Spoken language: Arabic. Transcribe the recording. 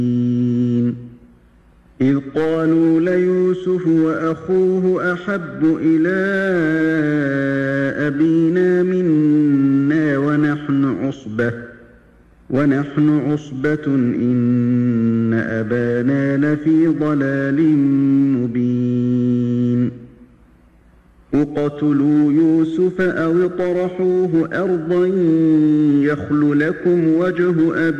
إذ قالوا ليوسف وأخوه أحب إلى أبينا منا ونحن عصبة إن أبانا لفي ضلال مبين اقتلوا يوسف أو اطرحوه أرضا يخل لكم وجه أبيكم